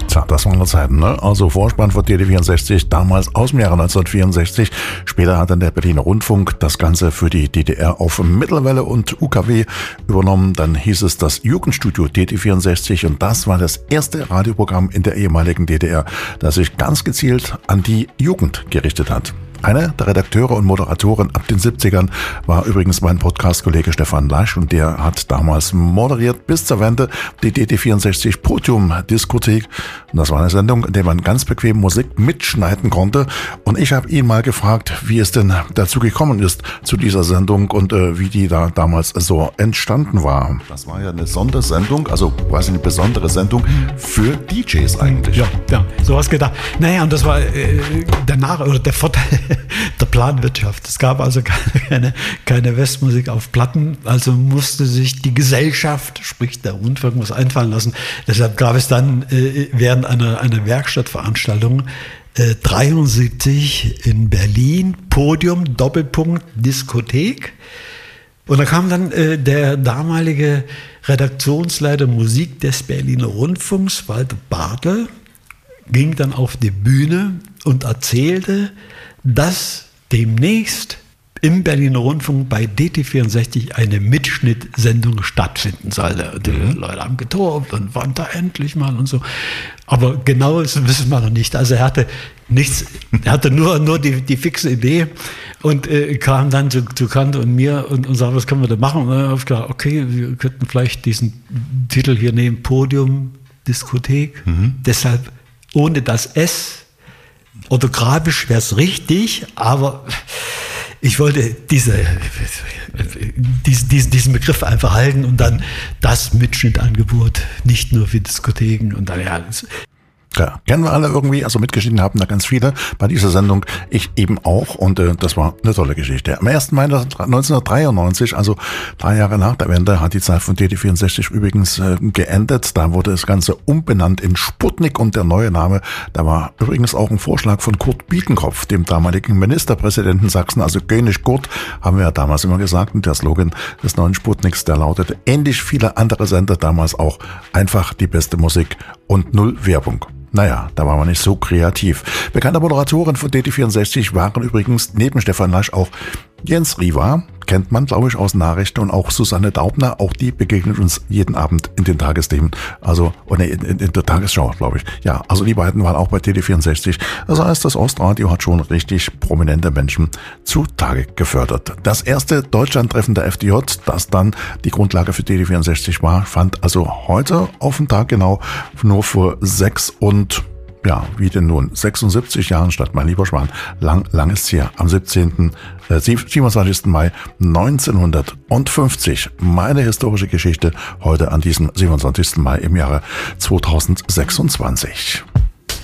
Tja, das waren die Zeiten, ne? Also Vorspann von DD64, damals aus dem Jahre 1964. Später hat dann der Berliner Rundfunk das Ganze für die DDR auf Mittelwelle und UKW übernommen. Dann hieß es das Jugendstudio DD64 und das war das erste Radioprogramm in der ehemaligen DDR, das sich ganz gezielt an die Jugend gerichtet hat. Einer der Redakteure und Moderatoren ab den 70ern war übrigens mein Podcast-Kollege Stefan Lasch und der hat damals moderiert bis zur Wende die DD64 Podium-Diskothek. Und das war eine Sendung, in der man ganz bequem Musik mitschneiden konnte. Und ich habe ihn mal gefragt, wie es denn dazu gekommen ist zu dieser Sendung und wie die da damals so entstanden war. Das war ja eine Sondersendung, also quasi eine besondere Sendung für DJs eigentlich. Ja, so was gedacht. Naja, und das war der Vorteil der Planwirtschaft. Es gab also keine Westmusik auf Platten, also musste sich die Gesellschaft, sprich der Rundfunk, was einfallen lassen. Deshalb gab es dann während einer Werkstattveranstaltung 73 in Berlin Podium, Doppelpunkt, Diskothek. Und da kam dann der damalige Redaktionsleiter Musik des Berliner Rundfunks, Walter Bartel, ging dann auf die Bühne und erzählte, dass demnächst im Berliner Rundfunk bei DT64 eine Mitschnittsendung stattfinden sollte. Die Leute haben getobt und waren da endlich mal und so. Aber genau das wissen wir noch nicht. Also er hatte nichts, er hatte nur die fixe Idee und kam dann zu Kant und mir und sagte, was können wir da machen? Und dann habe ich gedacht, okay, wir könnten vielleicht diesen Titel hier nehmen, Podium, Diskothek. Deshalb ohne das S. Orthografisch wäre es richtig, aber ich wollte diesen Begriff einfach halten und dann das Mitschnittangebot, nicht nur für Diskotheken und dann ja. Ja, kennen wir alle irgendwie, also mitgeschnitten haben da ganz viele bei dieser Sendung, ich eben auch und das war eine tolle Geschichte. Am 1. Mai 1993, also 3 Jahre nach der Wende, hat die Zeit von DD64 übrigens geendet. Da wurde das Ganze umbenannt in Sputnik und der neue Name, da war übrigens auch ein Vorschlag von Kurt Biedenkopf, dem damaligen Ministerpräsidenten Sachsen, also König Kurt, haben wir ja damals immer gesagt, und der Slogan des neuen Sputniks, der lautete, ähnlich viele andere Sender damals auch, einfach die beste Musik und null Werbung. Naja, da waren wir nicht so kreativ. Bekannte Moderatoren von DT64 waren übrigens neben Stefan Lasch auch Jens Riva, kennt man, glaube ich, aus Nachrichten, und auch Susanne Daubner, auch die begegnet uns jeden Abend in den Tagesthemen, also in der Tagesschau, glaube ich. Ja, also die beiden waren auch bei DT64. Das heißt, das Ostradio hat schon richtig prominente Menschen zutage gefördert. Das erste Deutschlandtreffen der FDJ, das dann die Grundlage für DT64 war, fand also heute auf den Tag genau nur vor 76 Jahren statt, mein lieber Schwan. Lang ist's hier. Am 27. Mai 1950. Meine historische Geschichte heute an diesem 27. Mai im Jahre 2026.